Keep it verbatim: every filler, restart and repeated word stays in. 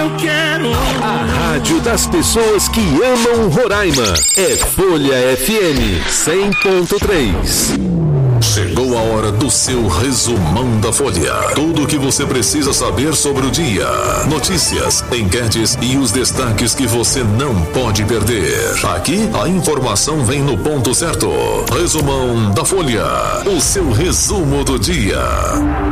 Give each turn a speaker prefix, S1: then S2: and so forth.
S1: eu quero.
S2: A rádio das pessoas que amam Roraima. É Folha F M cem ponto três.
S3: Chegou a hora do seu resumão da Folha. Tudo o que você precisa saber sobre o dia. Notícias, enquetes e os destaques que você não pode perder. Aqui, a informação vem no ponto certo. Resumão da Folha. O seu resumo do dia.